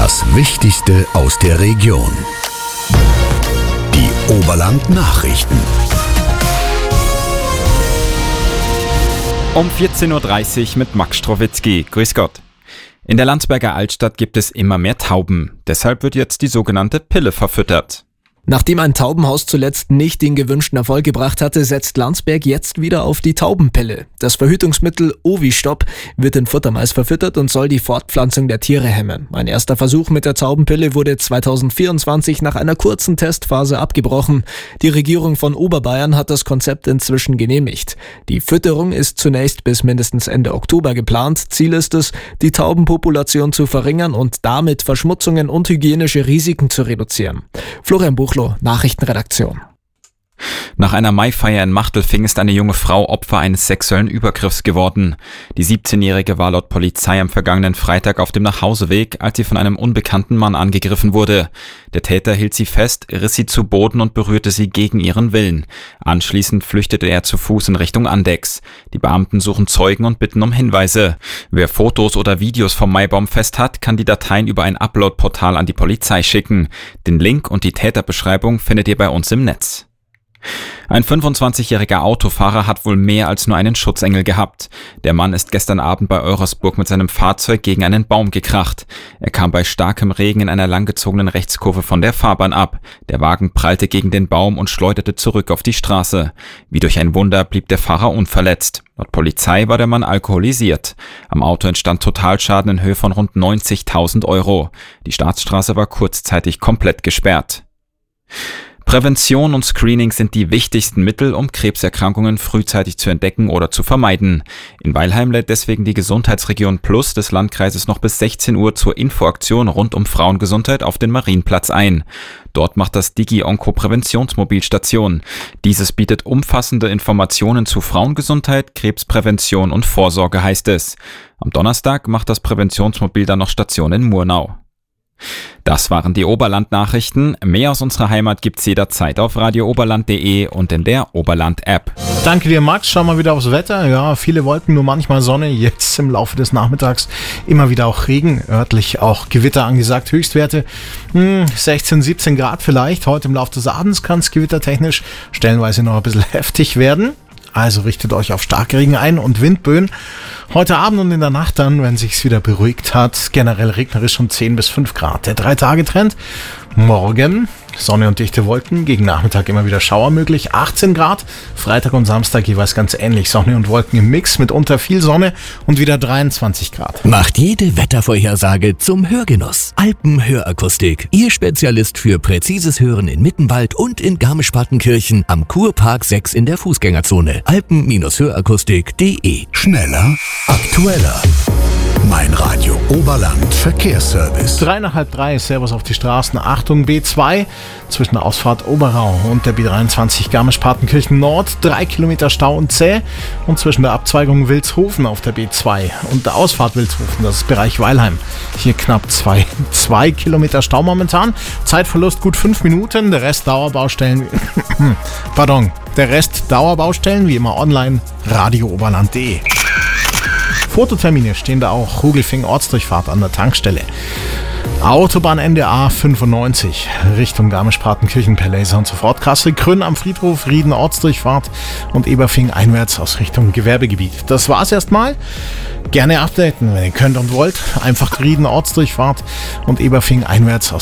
Das Wichtigste aus der Region. Die Oberland-Nachrichten. Um 14.30 Uhr mit Max Strowitzki. Grüß Gott. In der Landsberger Altstadt gibt es immer mehr Tauben. Deshalb wird jetzt die sogenannte Pille verfüttert. Nachdem ein Taubenhaus zuletzt nicht den gewünschten Erfolg gebracht hatte, setzt Landsberg jetzt wieder auf die Taubenpille. Das Verhütungsmittel Ovistop wird in Futtermais verfüttert und soll die Fortpflanzung der Tiere hemmen. Ein erster Versuch mit der Taubenpille wurde 2024 nach einer kurzen Testphase abgebrochen. Die Regierung von Oberbayern hat das Konzept inzwischen genehmigt. Die Fütterung ist zunächst bis mindestens Ende Oktober geplant. Ziel ist es, die Taubenpopulation zu verringern und damit Verschmutzungen und hygienische Risiken zu reduzieren. Florian Buchloh, Nachrichtenredaktion. Nach einer Maifeier in Machtelfing ist eine junge Frau Opfer eines sexuellen Übergriffs geworden. Die 17-Jährige war laut Polizei am vergangenen Freitag auf dem Nachhauseweg, als sie von einem unbekannten Mann angegriffen wurde. Der Täter hielt sie fest, riss sie zu Boden und berührte sie gegen ihren Willen. Anschließend flüchtete er zu Fuß in Richtung Andex. Die Beamten suchen Zeugen und bitten um Hinweise. Wer Fotos oder Videos vom Maibaumfest hat, kann die Dateien über ein Upload-Portal an die Polizei schicken. Den Link und die Täterbeschreibung findet ihr bei uns im Netz. Ein 25-jähriger Autofahrer hat wohl mehr als nur einen Schutzengel gehabt. Der Mann ist gestern Abend bei Eurasburg mit seinem Fahrzeug gegen einen Baum gekracht. Er kam bei starkem Regen in einer langgezogenen Rechtskurve von der Fahrbahn ab. Der Wagen prallte gegen den Baum und schleuderte zurück auf die Straße. Wie durch ein Wunder blieb der Fahrer unverletzt. Laut Polizei war der Mann alkoholisiert. Am Auto entstand Totalschaden in Höhe von rund 90.000 Euro. Die Staatsstraße war kurzzeitig komplett gesperrt. Prävention und Screening sind die wichtigsten Mittel, um Krebserkrankungen frühzeitig zu entdecken oder zu vermeiden. In Weilheim lädt deswegen die Gesundheitsregion Plus des Landkreises noch bis 16 Uhr zur Infoaktion rund um Frauengesundheit auf den Marienplatz ein. Dort macht das Digi-Onko-Präventionsmobil Station. Dieses bietet umfassende Informationen zu Frauengesundheit, Krebsprävention und Vorsorge, heißt es. Am Donnerstag macht das Präventionsmobil dann noch Station in Murnau. Das waren die Oberland-Nachrichten. Mehr aus unserer Heimat gibt's jederzeit auf radiooberland.de und in der Oberland-App. Danke dir, Max. Schau mal wieder aufs Wetter. Ja, viele Wolken, nur manchmal Sonne. Jetzt im Laufe des Nachmittags immer wieder auch Regen. Örtlich auch Gewitter angesagt. Höchstwerte 16, 17 Grad vielleicht. Heute im Laufe des Abends kann es gewittertechnisch stellenweise noch ein bisschen heftig werden. Also richtet euch auf Starkregen ein und Windböen. Heute Abend und in der Nacht dann, wenn sich's wieder beruhigt hat, generell regnerisch um 10 bis 5 Grad. Der 3-Tage-Trend. Morgen Sonne und dichte Wolken, gegen Nachmittag immer wieder Schauer möglich, 18 Grad. Freitag und Samstag jeweils ganz ähnlich, Sonne und Wolken im Mix, mitunter viel Sonne und wieder 23 Grad. Macht jede Wettervorhersage zum Hörgenuss. Alpenhörakustik, Ihr Spezialist für präzises Hören in Mittenwald und in Garmisch-Partenkirchen am Kurpark 6 in der Fußgängerzone. Alpen-hörakustik.de. Schneller, aktueller. Mein Radio Oberland Verkehrsservice. 3 nach halb 3, Servus auf die Straßen. Achtung, B2 zwischen der Ausfahrt Oberau und der B23 Garmisch-Partenkirchen Nord. 3 Kilometer Stau und zäh. Und zwischen der Abzweigung Wilshofen auf der B2 und der Ausfahrt Wilshofen, das ist Bereich Weilheim. Hier knapp 2 Kilometer Stau momentan. Zeitverlust gut 5 Minuten. Der Rest Dauerbaustellen. Der Rest Dauerbaustellen wie immer online radiooberland.de. Fototermine stehen da auch. Rugelfing Ortsdurchfahrt an der Tankstelle. Autobahnende A95 Richtung Garmisch-Partenkirchen per Laser und sofort Kassel, Krünn am Friedhof, Rieden Ortsdurchfahrt und Eberfing einwärts aus Richtung Gewerbegebiet. Das war's erstmal. Gerne updaten, wenn ihr könnt und wollt. Einfach Rieden Ortsdurchfahrt und Eberfing einwärts aus